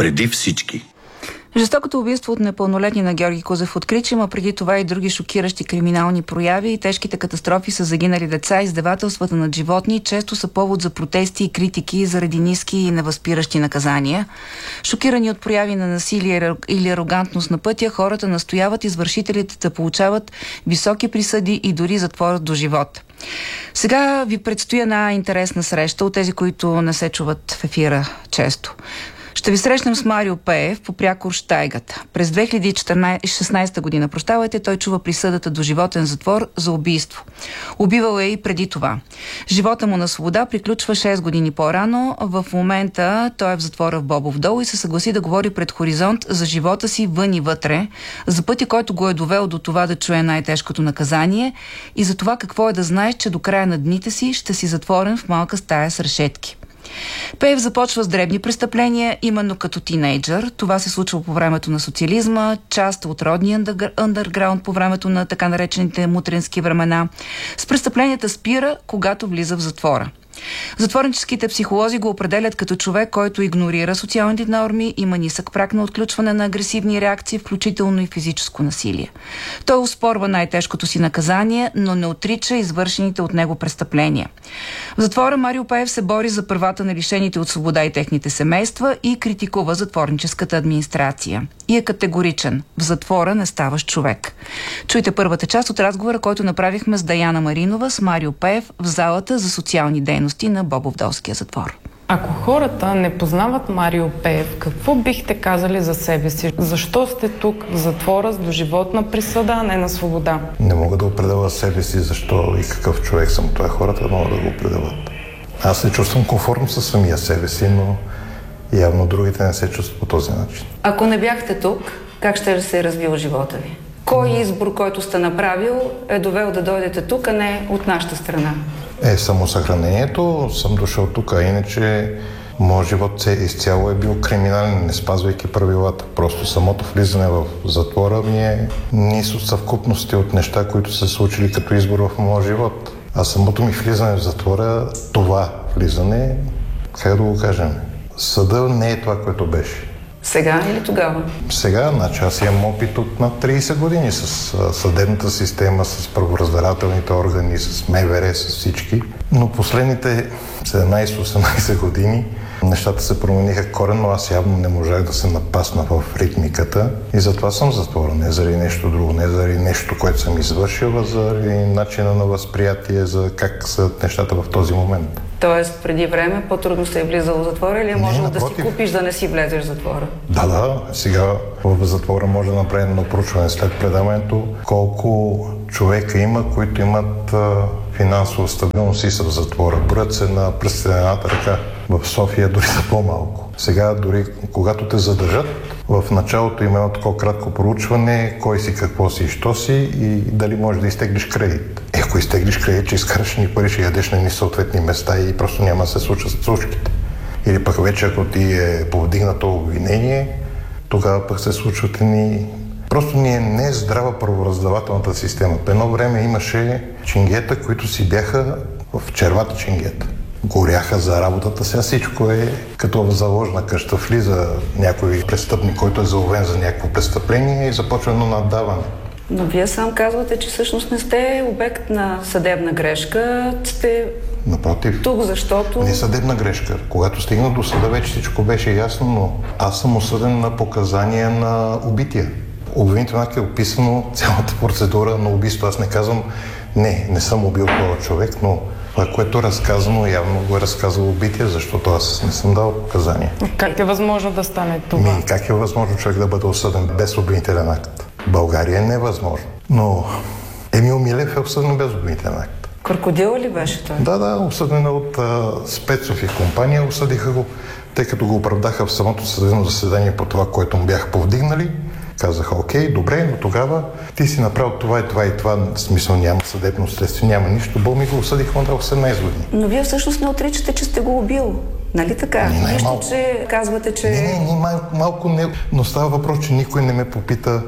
преди всички. Жестокото убийство от непълнолетни на Георги Кузев откри, че има преди това и други шокиращи криминални прояви и тежките катастрофи с загинали деца, издевателствата над животни често са повод за протести и критики заради ниски и невъзпиращи наказания. Шокирани от прояви на насилие или арогантност на пътя, хората настояват извършителите да получават високи присъди и дори затвор до живот. Сега ви предстои една интересна среща от тези, които не се чуват в ефира често. Ще ви срещнем с Марио Пеев по прякор Щайгата. През 2016 година, той чува присъдата до животен затвор за убийство. Убивал е и преди това. Живота му на свобода приключва 6 години по-рано. В момента той е в затвора в Бобов дол и се съгласи да говори пред Хоризонт за живота си вън и вътре, за пътя, който го е довел до това да чуе най-тежкото наказание и за това какво е да знаеш, че до края на дните си ще си затворен в малка стая с решетки. Пеев започва с дребни престъпления, именно като тинейджър. Това се случва по времето на социализма, част от родния андерграунд по времето на така наречените мутренски времена. С престъпленията спира, когато влиза в затвора. Затворническите психолози го определят като човек, който игнорира социалните норми, има нисък праг на отключване на агресивни реакции, включително и физическо насилие. Той оспорва най-тежкото си наказание, но не отрича извършените от него престъпления. В затвора Марио Пеев се бори за правата на лишените от свобода и техните семейства и критикува затворническата администрация. И е категоричен. В затвора не ставаш човек. Чуйте първата част от разговора, който направихме с Даяна Маринова с Марио Пеев в залата за социални дейности на Бобовдолския затвор. Ако хората не познават Марио Пеев, какво бихте казали за себе си? Защо сте тук в затвора с доживотна присъда, а не на свобода? Не мога да определя себе си защо и какъв човек съм. Това хората могат да го определят. Аз не чувствам комфортно със самия себе си, но явно другите не се чувстват по този начин. Ако не бяхте тук, как ще се е развил живота ви? Кой избор, който сте направил, е довел да дойдете тук, а не от нашата страна? Самосъхранението съм дошъл тук, а иначе моят живот изцяло е бил криминален, не спазвайки правилата. Просто самото влизане в затвора ми е низ от съвкупности от неща, които са се случили като избор в моя живот. А самото ми влизане в затвора, това влизане, как да го кажем, съда не е това, което беше. Сега или тогава? Сега, аз имам опит от над 30 години с съдебната система, с правораздавателните органи, с МВР, с всички. Но последните 17-18 години нещата се промениха коренно, аз явно не можах да се напасна в ритмиката и затова съм в затвора. Не заради нещо друго, не заради нещо, което съм извършил, а заради начина на възприятие, за как са нещата в този момент. Тоест, преди време по-трудно се е влизало в затвора или е можело да си купиш да не си влезеш в затвора? Да. Сега в затвора може да направим едно проучване след предаването. Колко човека има, които имат финансова стабилност и са в затвора. Броят се на пръстите на едната ръка. В София дори са по-малко. Сега дори когато те задържат, в началото има едно такова кратко проучване, кой си, какво си и що си и дали можеш да изтеглиш кредит. Ако изтеглиш кредит, че изкараш ни пари, ще ядеш на ни съответни места и просто няма да се случат случките. Или пък вече ако ти е повдигнато обвинение, тогава пък се случват ни. Просто не е здрава правораздавателната система. По едно време имаше ченгета, които си бяха в червата ченгета. Горяха за работата. Сега всичко е като в заложна къща. Влиза някой престъпник, който е заловен за някакво престъпление и започва едно наддаване. Но вие сам казвате, че всъщност не сте обект на съдебна грешка, сте напротив. Тук, защото... Не съдебна грешка. Когато стигна до съда, вече всичко беше ясно, но аз съм осъден на показания на убития. Обвинително е описано цялата процедура на убийство. Аз не казвам, не съм убил този човек, но това, което е разказано, явно го е разказал убития, защото аз не съм дал показания. Как е възможно да стане това? Как е възможно човек да бъде осъден без обвинителен акт? В България е невъзможно. Но Емил Милев е осъден без обвинителен акт. Крокодил ли беше той? Да, осъден от Спецов и компания. Осъдиха го, тъй като го оправдаха в самото съдебно заседание по това, което му бяха повдигнали. Казаха, окей, добре, но тогава ти си направил това и това и това. В смисъл няма съдебно следствие, няма нищо. Ми го осъдиха на 18 години. Но вие всъщност не отричате, че сте го убил. Нали така? Нищо, че казвате, че... Не, малко не. Но става въпрос, че никой не ме попита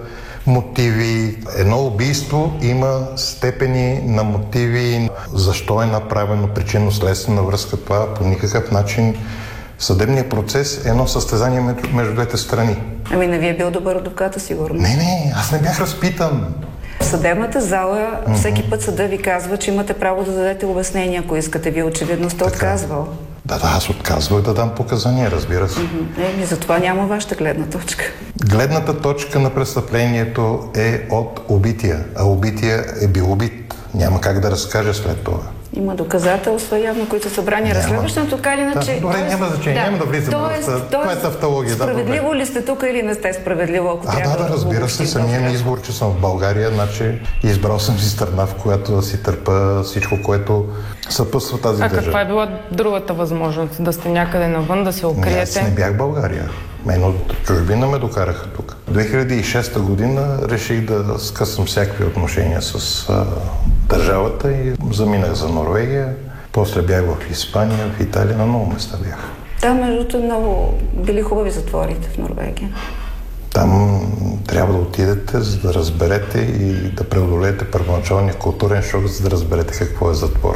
мотиви. Едно убийство има степени на мотиви. Защо е направено, причинно-следствена връзка, това по никакъв начин Съдебният процес е едно състезание между двете страни. Ами не ви е бил добър адвоката, сигурно. Не, аз не бях разпитан. В съдебната зала всеки път съда ви казва, че имате право да дадете обяснение, ако искате. Вие очевидно сте отказвал. Да, аз отказвах да дам показания, разбира се. Затова няма вашата гледна точка. Гледната точка на престъплението е от убития, а убития е бил убит. Няма как да разкаже след това. Има доказателства, явно, които са събрани разследващото, така или иначе. Добре, няма значение, няма да влизаме в това е тавтология. Справедливо ли сте тук или не сте справедливо, ако трябва да, разбира се, самия ми избор, че съм в България, значи избрал съм си страна, в която да си търпа всичко, което съпътства тази държава. Каква е била другата възможност? Да сте някъде навън, да се укриете? Аз не бях в България. Мен от чужбина ме докараха тук. 2006 година реших да скъсам всякакви отношения с държавата и заминах за Норвегия. После бях в Испания, в Италия, на много места бях. Там, между другото, много били хубави затворите в Норвегия. Там трябва да отидете, за да разберете и да преодолеете първоначалния културен шок, за да разберете какво е затвор.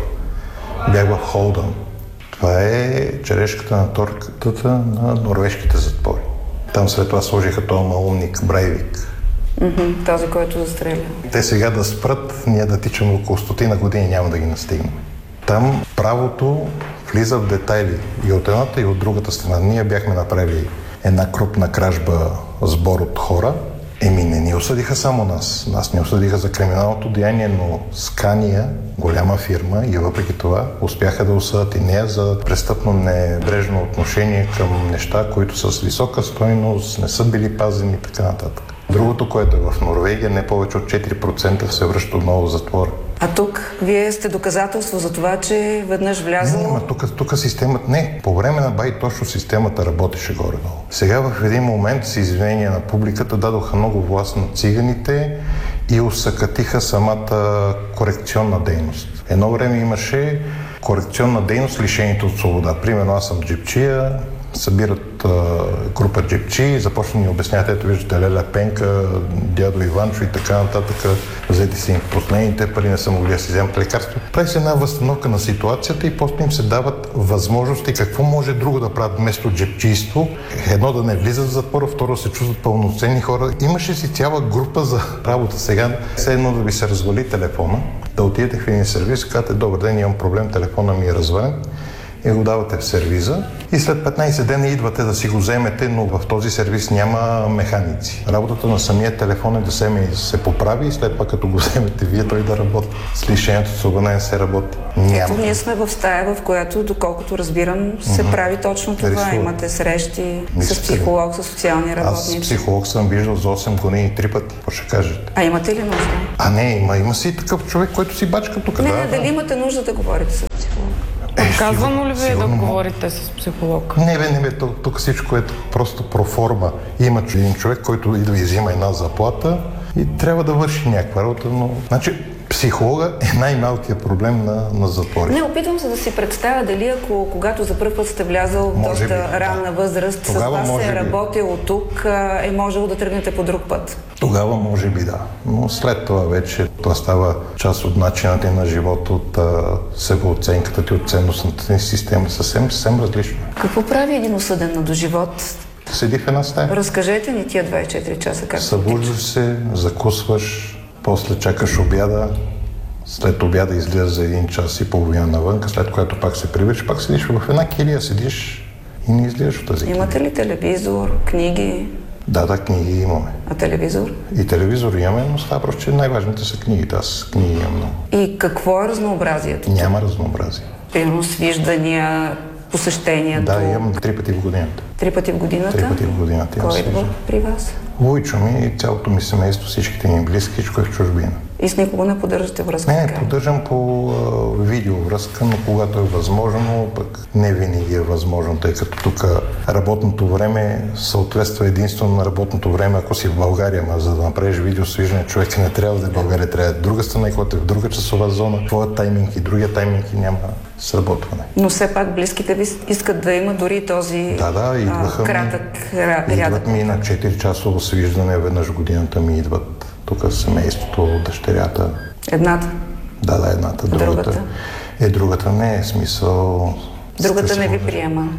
Бях в Холдън. Това е черешката на тортата на норвежките затвори. Там след това сложиха този малумник Брейвик. Този, който застреля. Те сега да спрат, ние да тичаме около 100 години, няма да ги настигнем. Там правото влиза в детайли и от едната, и от другата страна. Ние бяхме направили една крупна кражба, сбор от хора. Не ни осъдиха само нас. Нас не осъдиха за криминалното деяние, но Скания, голяма фирма, и въпреки това успяха да осъдят и нея за престъпно небрежно отношение към неща, които с висока стойност не са били пазени и така нататък. Другото, което е в Норвегия, не повече от 4% се връща отново в затвора. А тук вие сте доказателство за това, че веднъж влязъл... Не, тук системата... Не, по време на Бай точно системата работеше горе-долу. Сега в един момент с извинение на публиката дадоха много власт на циганите и усъкатиха самата корекционна дейност. Едно време имаше корекционна дейност, лишените от свобода. Примерно аз съм джипчия, събират група джипчи, започна да ни обясняват, ето виждате Леля Пенка, дядо Иванчо и така нататък, взети си им последните пари, не са могли да си вземат лекарство. Прави се една възстановка на ситуацията и после им се дават възможности какво може друго да правят вместо джипчийство. Едно да не влизат в затвора, второ да се чувстват пълноценни хора. Имаше си цяла група за работа сега. Все едно да ви се развали телефона, да отидете в един сервис, казвате, добър ден, имам проблем, телефона ми е развален. И го давате в сервиза и след 15 дена идвате да си го вземете, но в този сервис няма механици. Работата на самия телефон е да се поправи и след това като го вземете вие, той да работи. С лишението от свобода не се работи. Няма. Ние сме в стая, в която, доколкото разбирам, се прави точно това. Имате срещи с психолог, с социални работници. Аз психолог съм виждал за 8 години 3 пъти. Какво ще кажете? А имате ли нужда? Не, има си такъв човек, който си бачка тук. Дали имате нужда да говорите с психолог? Казвано ли ви да говорите с психолог? Не, тук всичко е просто проформа. Има един човек, който идва и взима една заплата и трябва да върши някаква работа, но... Значи, психолога е най-малкият проблем на затвори. Не, опитвам се да си представя дали когато за първ път сте влязал в доста ранна възраст, с вас се е работил тук, е можело да тръгнете по друг път. Тогава може би да, но след това вече това става част от начинът ти на живота, от себеоценката ти, от ценностната ни система, съвсем различно. Какво прави един осъден на доживот? Седи в една стая. Разкажете ни тия 24 часа как събуждаш се, закусваш, после чакаш обяда, след обяда излизаш за 1 час и половина навънка, след което пак се прибираш, пак седиш в една килия, седиш и не излизаш от тази килия. Имате ли телевизор, книги? Да, книги имаме. А телевизор? И телевизор имаме, но става просто, че най-важните са книгите. Аз книги имам много. И какво е разнообразието? Няма разнообразие. Примерно свиждания, посещението? Да, имам 3 пъти в годината. 3 пъти в годината? 3 пъти в годината. Кой идва при вас? Войчо ми и цялото ми семейство, всичките ми близки, всичко е в чужбина. И с никого не поддържате връзка? Не, поддържам по видеовръзка, но когато е възможно, пък не винаги е възможно, тъй като тук работното време съответства единствено на работното време, ако си в България, за да направиш видеосвиждане, човек не трябва да е в България, трябва да е в друга страна, и когато е в друга часова зона, твоя тайминг и другия тайминг и няма сработване. Но все пак близките ви искат да има дори този кратък рядък. Идват ми на 4-часово свиждане, веднъж в годината ми идват тук семейството, дъщерята. Едната? Да, едната. Другата? Другата не е смисъл... Другата не ви приема?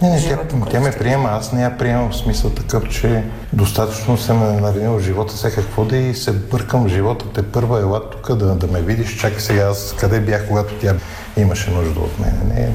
Тя ме приема, аз не я приемам в смисъл такъв, че достатъчно съм наранил в живота, сега какво да и се бъркам в живота, те първа ела тук да ме видиш, чакай сега аз къде бях, когато тя имаше нужда от мен.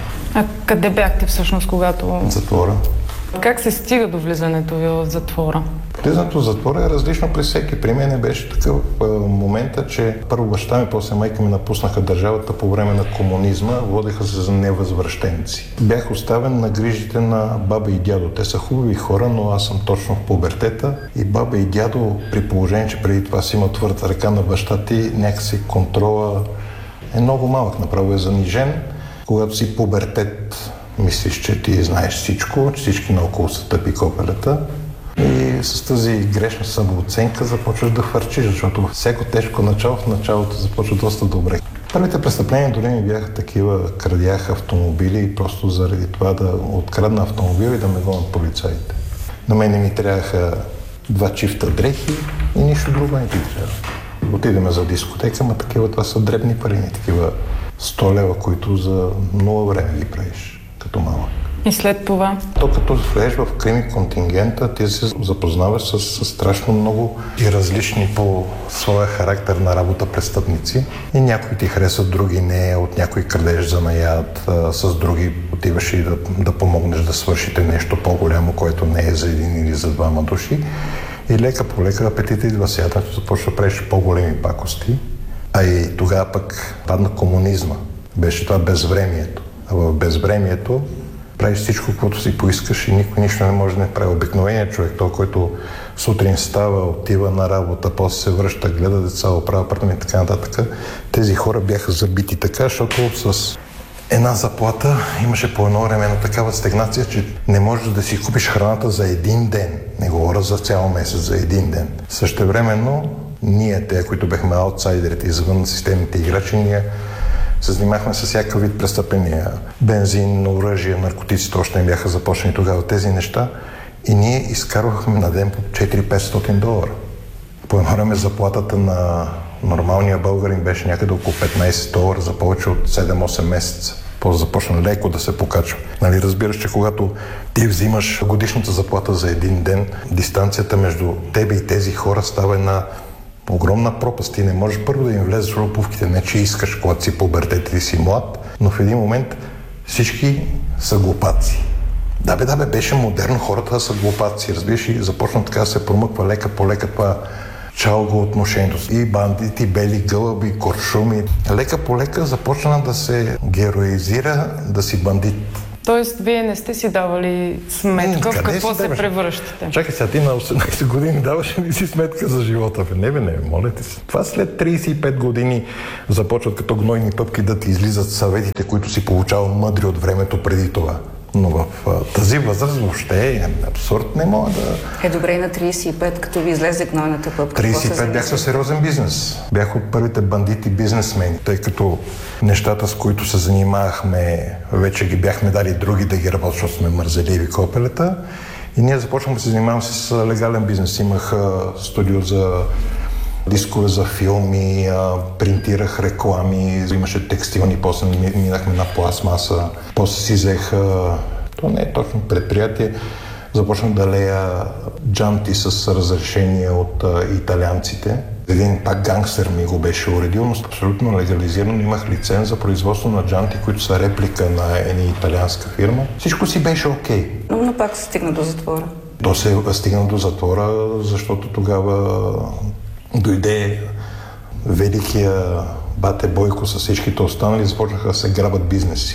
А къде бяхте всъщност, когато... Затвора. Как се стига до влизането ви в затвора? Влизането в затвора е различно при всеки. При мен беше такъв момента, че първо баща ми, после майка ми напуснаха държавата по време на комунизма, водеха се за невъзвръщенци. Бях оставен на грижите на баба и дядо. Те са хубави хора, но аз съм точно в пубертета и баба и дядо, при положение, че преди това си има твърда ръка на баща ти, някакси контрола е много малък, направо е занижен. Когато си пубертет, мислиш, че ти знаеш всичко, че всички наоколо са тъпи копелета и с тази грешна самооценка започваш да хвърчиш, защото всяко тежко начало в началото започва доста добре. Първите престъпления дори ми бяха такива, крадях автомобили и просто заради това да открадна автомобил и да ме гонят полицаите. На мен ми трябваха 2 чифта дрехи и нищо друго не ти трябва. Отидеме за дискотека, ма такива, това са дребни пари, не такива 100 лева, които за много време ги правиш като малък. И след това? То като влезеш в крими контингента, ти се запознаваш с страшно много и различни по своя характер на работа престъпници. И някои ти харесват, други не, от някои крадеш занаят, с други отиваш и да помогнеш да свършите нещо по-голямо, което не е за един или за двама души. И лека по лека апетита идва сядането, започва да правиш по-големи пакости. А и тогава пък падна комунизма. Беше това безвремието. А в безвремието правиш всичко, което си поискаш и никой нищо не може да не прави. Обикновеният човек, той, който сутрин става, отива на работа, после се връща, гледа деца, оправя апартамент и така нататък. Тези хора бяха забити така, защото с една заплата имаше по едно време на такава стагнация, че не можеш да си купиш храната за един ден. Не говоря за цял месец, за един ден. Същевременно ние, те, които бяхме аутсайдерите извън системните играчи, ние се занимахме с всякакъв вид престъпления. Бензин, оръжие, наркотиците още не бяха започнали тогава тези неща. И ние изкарвахме на ден по 400-500 $. По едно време заплатата на нормалния българин беше някъде около $15 за повече от 7-8 месеца. После започна леко да се покачва. Нали, разбираш, че когато ти взимаш годишната заплата за един ден, дистанцията между тебе и тези хора става една огромна пропаст. Ти не можеш първо да им влезеш в обувките, не че искаш, когато си пубертет или си млад, но в един момент всички са глупаци. Да бе, беше модерно хората да са глупаци. Разбираш, и започна така да се промъква лека по лека това чалго отношението. И бандити, бели гълъби, куршуми. Лека по лека започна да се героизира, да си бандит. Тоест, вие не сте си давали сметка в какво се превръщате? Чакай сега, ти на 18 години даваш ли си сметка за живота? Не, моля ти се. Това след 35 години започват като гнойни пъпки да ти излизат съветите, които си получавал мъдри от времето преди това. Но в тази възраст въобще е абсурд, не мога да... Добре, и на 35, като ви излезе гнойната пъпка. 35 бях със сериозен бизнес. Бях от първите бандити бизнесмени, тъй като нещата, с които се занимавахме, вече ги бяхме дали други да ги работят, защото сме мързеливи копелета. И ние започнахме да се занимаваме с легален бизнес. Имах студио за дискове за филми, принтирах реклами, имаше текстилни, после минахме на пластмаса, после си взех, то не е точно предприятие, започнах да лея джанти с разрешение от италианците. Един пак гангстер ми го беше уредил, но абсолютно легализирано. Имах лиценз за производство на джанти, които са реплика на една италианска фирма. Всичко си беше окей. Но пак се стигна до затвора. То се стигна до затвора, защото тогава дойде великия бате Бойко с всичките останали и започнаха да се грабят бизнеси.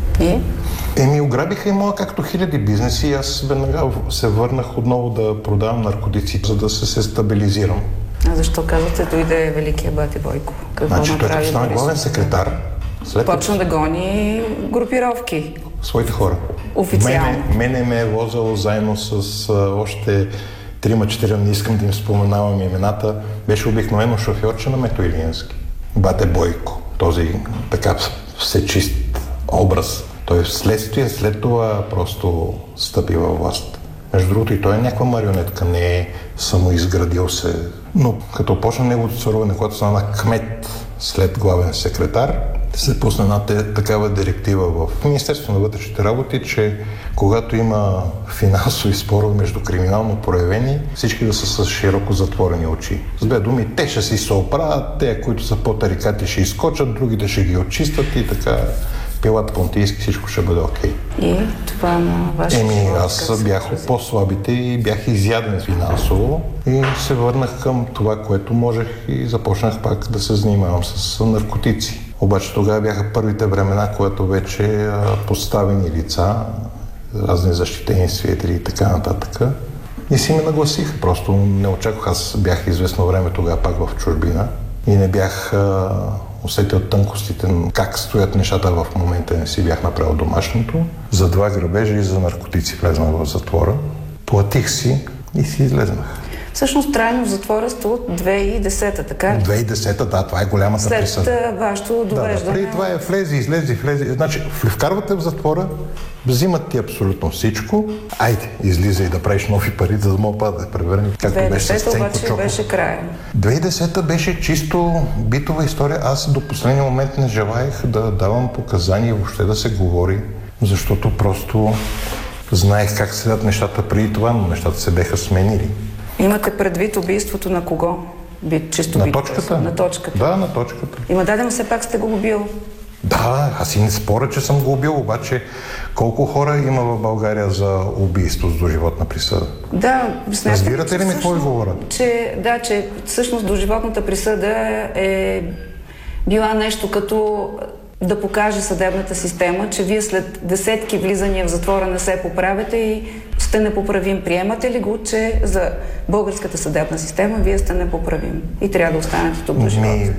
И? Ограбиха и моя както хиляди бизнеси и аз веднага се върнах отново да продавам наркотици, за да се стабилизирам. А защо казвате дойде великия бате Бойко? Какво значи той стана главен секретар. Почна да гони групировки. Своите хора. Официално. Мене ме е возил заедно с още 3-4, не искам да им споменавам имената, беше обикновено шофьорче на Метоилиенски. Бате Бойко, този така всечист образ. Той вследствие след това просто стъпи във власт. Между другото и той е някаква марионетка, не е самоизградил се. Но като почна неговото царуване, когато стана кмет след главен секретар, се пусна една такава директива в Министерството на вътрешните работи, че когато има финансови спорове между криминално проявени, всички да са с широко затворени очи. С две думи, те ще си се оправят, те, които са по-тарикати, ще изкочат, другите ще ги очистят и така Пилат Понтийски, всичко ще бъде окей. И това на вашия живот? Аз бях от по-слабите и бях изяден финансово и се върнах към това, което можех и започнах пак да се занимавам с наркотици. Обаче тогава бяха първите времена, когато вече подставени лица, разни защитени свидетели и така нататък. И си ме нагласиха. Просто не очаквах. Аз бях известно време тогава пак в чужбина и не бях усетил тънкостите, как стоят нещата в момента, не си бях направил домашното. За 2 грабежа и за наркотици влезнах в затвора. Платих си и си излезнах. Всъщност трайно в затвора сте от 2010-та, така ли? 2010-та, да, това е голямата присъда. След вашето довеждане. Да, преди това е влезе, излезе. Значи, вкарвате в затвора, взимат ти абсолютно всичко. Айде, излиза и да правиш нови пари, за да мога да превърни, както беше с Ценко обаче Чоков. беше края. 2010-та беше чисто битова история. Аз до последния момент не желаях да давам показания, въобще да се говори, защото просто знаех как седят нещата преди това, но нещата се бяха сменили. Имате предвид убийството на кого? Чисто на точката? На точката. Да, на точката. Има дадено, все пак сте го убил. Да, аз и не споря, че съм го убил, обаче колко хора има в България за убийство с доживотна присъда? Да, смятам, разбирате ли ми какво ви говоря? Че всъщност доживотната присъда е била нещо като да покаже съдебната система, че вие след десетки влизания в затвора не се поправяте и сте непоправим. Приемате ли го, че за българската съдебна система вие сте непоправим и трябва да останете тук до живота?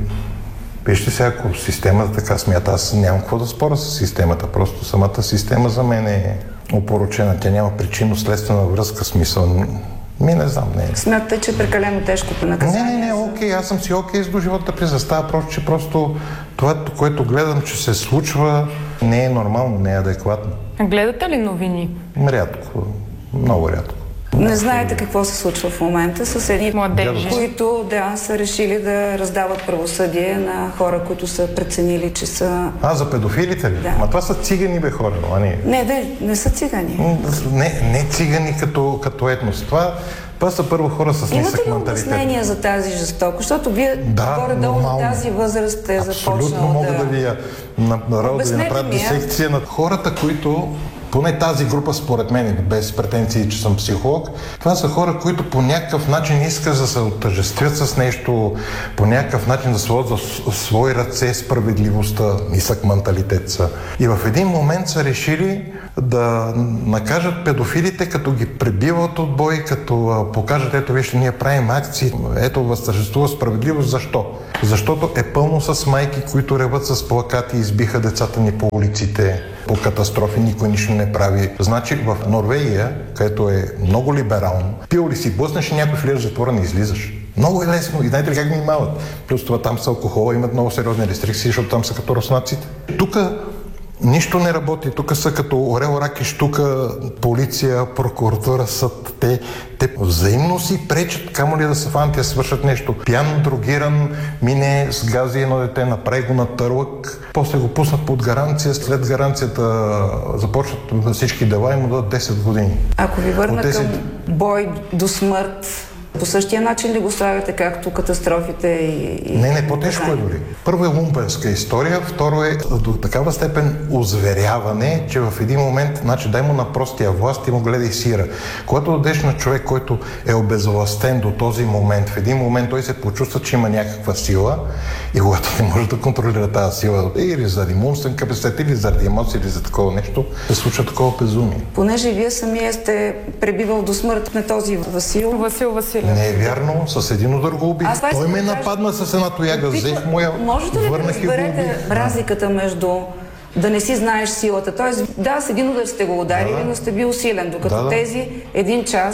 Вижте сега, ако системата така смята, аз нямам какво да споря с системата, просто самата система за мен е опорочена, тя няма причинно-следствена връзка, смисъл. Не знам, не. Смятате, че е прекалено тежкото наказание? Не, окей, аз съм си окей с доживотна присъда. Става просто, че просто това, което гледам, че се случва, не е нормално, не е адекватно. Гледате ли новини? Рядко, много рядко. Не знаете какво се случва в момента с едни младежи, които са решили да раздават правосъдие на хора, които са преценили, че са... За педофилите ли? Да. Ма това са цигани, бе, хора, Не са цигани. Не цигани като етнос. Това са първо хора с нисък менталитет. Имате ли обяснение за тази жестокост? Защото вие горе-долу на тази възраст сте започнал да... Абсолютно мога да ви направят дисекция на хората, които... Поне тази група, според мен, без претенции, че съм психолог, това са хора, които по някакъв начин искат да се отъжествят с нещо, по някакъв начин да сложат в свои ръце справедливостта, нисък менталитет са. И в един момент са решили да накажат педофилите, като ги пребиват от бой, като покажат, ето вижте, ние правим акции, ето възтържествува справедливост. Защо? Защото е пълно с майки, които реват с плакати, избиха децата ни по улиците, по катастрофи, никой нищо не прави. Значи в Норвегия, където е много либерално, пил ли си, блъснеш и някой влезе в затвора, не излизаш. Много е лесно. И знаете ли как внимават? Плюс това там с алкохола имат много сериозни рестрикции, защото там са като руснаците. Тук нищо не работи. Тук са като орел, рак и щука, полиция, прокуратура, съд. Те взаимно си пречат, камо ли да се фанат и да свършат нещо. Пиян, другиран, мине с гази едно дете, направи го на търлък, после го пуснат под гаранция, след гаранцията започват всички дела и му дадат 10 години. Ако ви върна към бой до смърт, по същия начин ли го слагате, както катастрофите и... Не, по-тежко е дори. Първо е лумпенска история, второ е до такава степен озверяване, че в един момент, дай му на простия власт и му гледай сира. Когато дадеш на човек, който е обезвластен до този момент, в един момент той се почувства, че има някаква сила и когато не може да контролира тази сила, или заради умствен капацитет, или заради емоции, или за такова нещо, се случва такова безумие. Понеже вие самия сте пребивал до смърт на този Васил Василев. Не е вярно, с един удар го убих. Той ме нападна с една тояга, взех моя, можете ли да разберете разликата между да не си знаеш силата? Тоест, с един удар сте го ударили, но сте бил силен, докато тези един час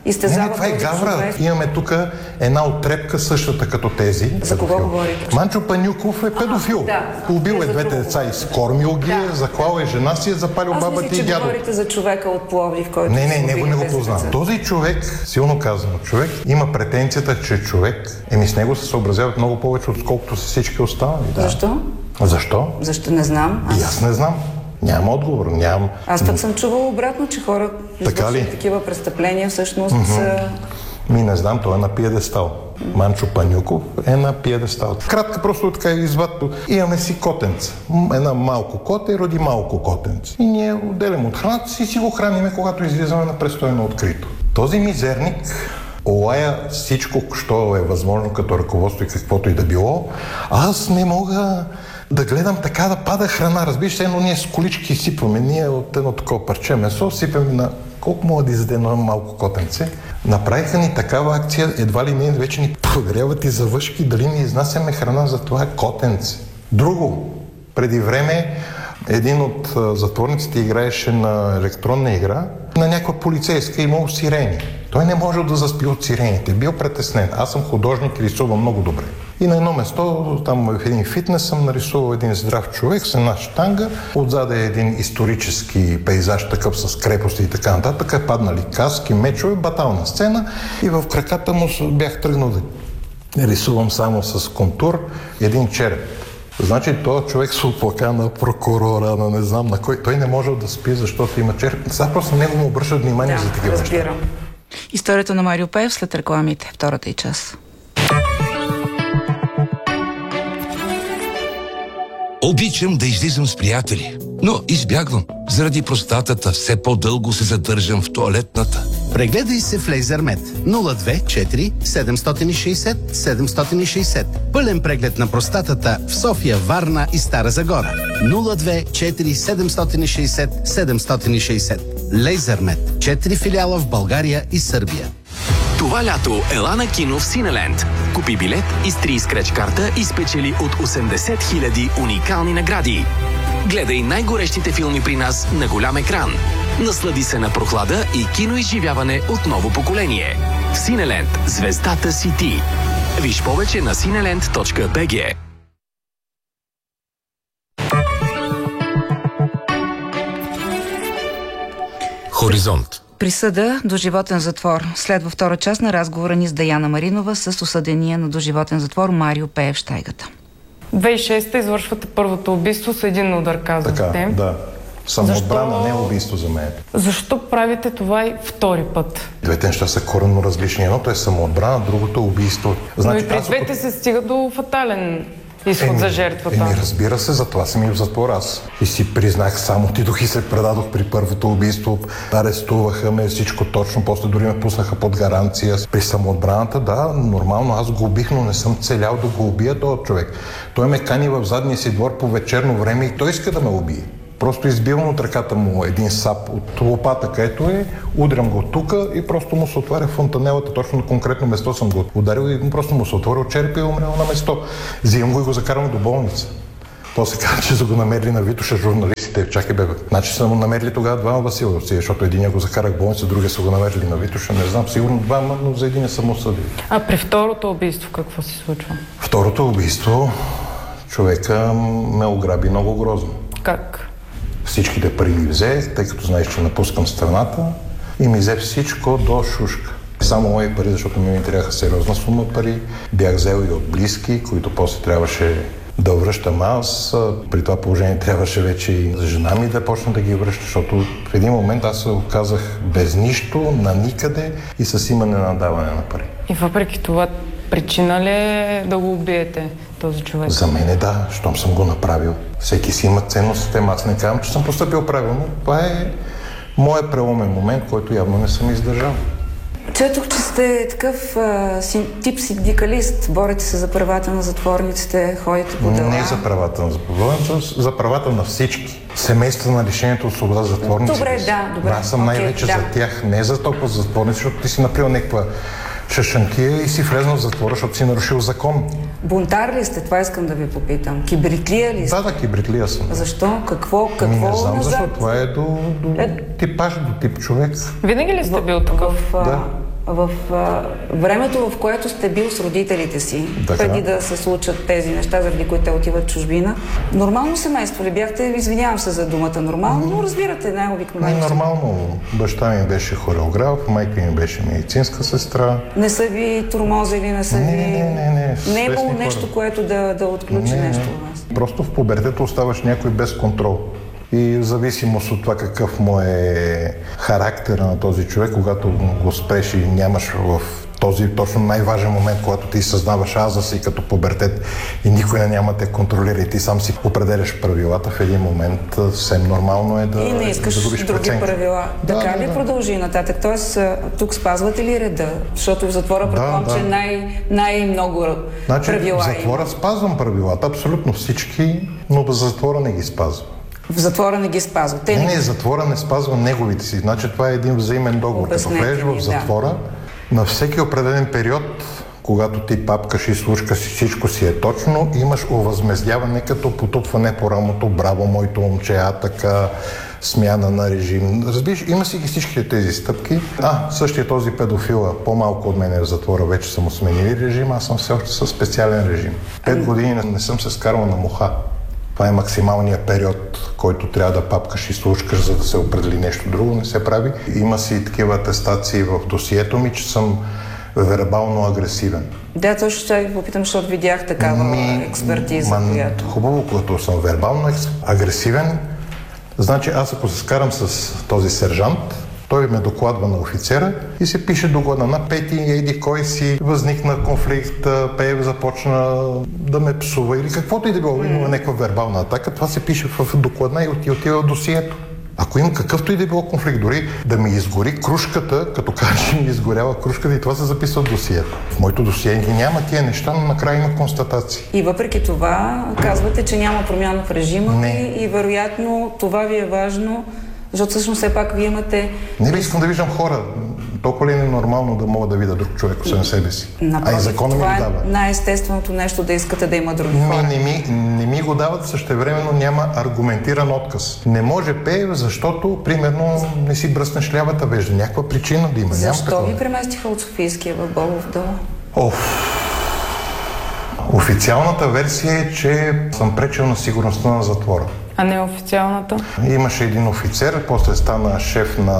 изтезава това е този гавра. човек. Имаме тук една отрепка, същата като тези. За кого говорите? Манчо Панюков е педофил. Убил е двете деца, изкормил ги, заклал е жена си, е запалил бабата и че дядо. говорите за човека от Пловдив, който... Него не го познавам. Този човек, силно казано човек, има претенцията, че човек, с него се съобразяват много повече, отколкото с всички останали. Да. Защо? Защо? Защо не знам. И аз не знам. Нямам отговор. Аз пък съм чувала обратно, че хора извършват такива престъпления, всъщност са... Не знам, той е на пиедестал. Манчо Панюков е на пиедестал. Кратка, просто така извадто. Имаме си котенце. Една малко коте роди малко котенце. И ние отделям от храната си и си го храниме, когато излизаме на престой открито. Този мизерник олая всичко, що е възможно като ръководство и каквото и да било. Аз не мога да гледам така да пада храна. Разбираш се, но ние с колички сипваме. Ние от едно такова парче месо сипваме на колко мога да изяде едно малко котенце. Направиха ни такава акция, едва ли не вече ни проверяват и за въшки, дали ни изнасяме храна за това котенце. Друго, преди време един от затворниците играеше на електронна игра, на някаква полицейска имал сирени. Той не можел да заспи от сирените. Бил притеснен. Аз съм художник и рисувам много добре. И на едно место, там в един фитнес, съм нарисувал един здрав човек с една щанга. Отзаде е един исторически пейзаж, такъв с крепости и така нататък. Паднали каски, мечове, батална сцена. И в краката му бях тръгнал да рисувам само с контур един череп. Значи този човек се оплака на прокурора, на не знам на кой. Той не можел да спи, защото има череп. Сега просто него му обръщат внимание за такива неща. Историята на Марио Пеев след рекламите, втората и част. Обичам да излизам с приятели, но избягвам. Заради простатата все по-дълго се задържам в тоалетната. Прегледай се в LaserMed 024 760 760. Пълен преглед на простатата в София, Варна и Стара Загора. 024 760 760. LaserMed. 4 филиала в България и Сърбия. Това лято ела на кино в Синеленд. Купи билет, изтри скреч карта и спечели от 80 000 уникални награди. Гледай най-горещите филми при нас на голям екран. Наслади се на прохлада и киноизживяване от ново поколение. Синеленд. Звездата си ти. Виж повече на cineland.bg. Хоризонт. Присъда доживотен затвор. Следва втора част на разговора ни с Даяна Маринова с осъдения на доживотен затвор Марио Пеев Щайгата. 2006-та извършвате първото убийство с един удар, казахте. Така, да. Самоотбрана, не убийство за мен. Защо правите това и втори път? Двете неща са коренно различни. Едното е самоотбрана, другото е убийство. Но и при двете се стига до фатален изход за жертвата. Разбира се, затова съм и в затвор аз. И си признах, само отидох и се предадох при първото убийство. Арестуваха ме, всичко точно, после дори ме пуснаха под гаранция. При самоотбраната, да, нормално, аз го убих, но не съм целял да го убия този човек. Той ме кани в задния си двор по вечерно време и той иска да ме убие. Просто избивам от ръката му един сап от лопата, където е, удрям го тука и просто му се отваря фонтанелата, точно на конкретно место съм го ударил и просто му се отворил черепа и умрял на место. Взимам го и го закарвам до болница. После каза, че са го намерили на Витоша журналистите. Чакай бе, значи са му намерили тогава двама Василовци, защото единия го закарах в болница, другия са го намерили на Витоша, не знам, сигурно двама, но за един съм осъдил. А при второто убийство какво се случва? Второто убийство човека ме ограби много грозно. Как? Всичките пари ми взе, тъй като знаеш, че напускам страната и ми взе всичко до шушка. Само мои пари, защото ми трябваха сериозна сума пари. Бях взел и от близки, които после трябваше да връщам аз. При това положение трябваше вече и за жена ми да почна да ги връща, защото в един момент аз се оказах без нищо, на никъде и с имане на даване на пари. И въпреки това, причина ли е да го убиете този човек? За мен е да, щом съм го направил. Всеки си има ценностите, аз не казвам, че съм постъпил правилно. Това е моят преломен момент, който явно не съм издържал. Четох, че сте такъв тип синдикалист, борите се за правата на затворниците, ходите по дела. Не за правата на затворниците, за правата на всички. Семейства на лишението от свобода затворниците. Добре, да, добре. Аз съм най-вече за тях, не за толкова затворници, защото ти си направил някаква шашанкия и си влезнал в затвора, защото си нарушил закон. Бунтар ли сте? Това искам да ви попитам. Кибритлия ли сте? Да, кибритлия съм. Защо? Какво не знам, назад? защо това е до типаж, до тип човек. Винаги ли сте бил такъв? Да. В времето, в което сте бил с родителите си, преди да се случат тези неща, заради които те отиват в чужбина, нормално семейство ли бяхте? Извинявам се за думата нормално, но разбирате най-обикновено. Нормално. Баща ми беше хореограф, майка ми беше медицинска сестра. Не са ви тормозили, не са ви... Не. Не е имало нещо, което да отключи нещо от вас? Просто в пубертета оставаш някой без контрол. И в зависимост от това какъв му е характера на този човек, когато го спреш и нямаш в този точно най-важен момент, когато ти съзнаваш аза си като пубертет и никой няма те контролира и ти сам си определяш правилата, в един момент съвсем нормално е да и не искаш други преценка. Правила. Така ли продължи нататък? Тоест, тук спазвате ли реда? Защото в затвора предполагам, че най-много правила в затвора спазвам правилата, абсолютно всички, но в затвора не ги спазвам. В затвора не ги спазва. Не, затвора не спазва неговите си. Значи това е един взаимен договор. Като влезеш в затвора, на всеки определен период, когато ти папкаш и слушкаш и всичко си е точно, имаш овъзмездяване като потупване по рамото, браво, моето момче, така, смяна на режим. Разбираш, има си ги всичките тези стъпки. Същия този педофил, по-малко от мен е в затвора, вече са му сменили режим, аз съм все още със специален режим. 5 години не съм се скарал на муха. Това е максималният период, който трябва да папкаш и слушкаш, за да се определи нещо друго. Не се прави. Има си такива атестации в досието ми, че съм вербално агресивен. Да, точно ще ви попитам, защото видях такава експертиза, която... Хубаво, когато съм вербално агресивен, значи аз ако се скарам с този сержант, той ме докладва на офицера и се пише доклада на Пети, еди кой си, възникна конфликт, Пеев започна да ме псува или каквото и да било, има някаква вербална атака, това се пише в докладна и отива в досието. Ако има какъвто и да било конфликт, дори да ми изгори кружката, като кажа, че ми изгорява кружката и това се записва в досието. В моето досие няма тия неща, но накрая има констатации. И въпреки това казвате, че няма промяна в режима и вероятно това ви е важно, защото всъщност все пак вие имате... Не искам да виждам хора. Толкова ли е нормално да мога да видя друг човек освен себе си? Напротив, и законът ми го дава. Това е най-естественото нещо да искате да има други хора. Не ми го дават, същевременно няма аргументиран отказ. Не може Пеев, защото, примерно, не си бръснеш лявата вежда. Някаква причина да има. Защо ви преместиха от Софийския в Бобов дол? Официалната версия е, че съм пречил на сигурността на затвора. А не официалната? Имаше един офицер, после стана шеф на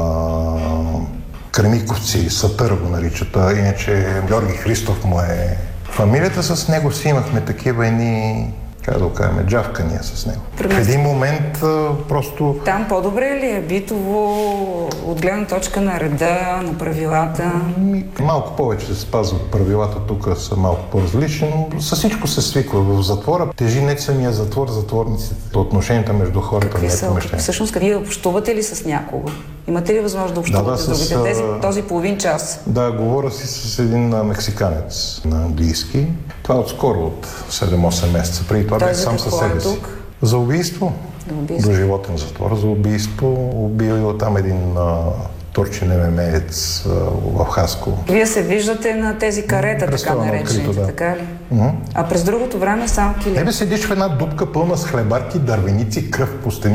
Кремиковци, Сатър го наричат, иначе Георги Христов му е фамилията. С него си имахме такива едни, как да го кажем, джавкания с него. В един момент просто... Там по-добре ли е битово, от гледна точка на реда, на правилата? Малко повече се спазват правилата, тук са малко по-различни, но със всичко се свиква в затвора. Тежи не самия затвор, затворниците, отношенията между хората не е помещение. Всъщност, вие общувате ли с някого? Имате ли възможност да общувате с другите? Този половин час? Да, говоря си с един мексиканец на английски. Това отскоро, от 7-8 месеца. Преди това бях сам със себе си. За убийство. До животен затвор. За убийство. Убил там един турчин ММЕец в Хасково. Вие се виждате на тези карета, така наречените, така ли? А през другото време сам килим? Седиш в една дупка пълна с хлебарки, дървеници, кръв по стени.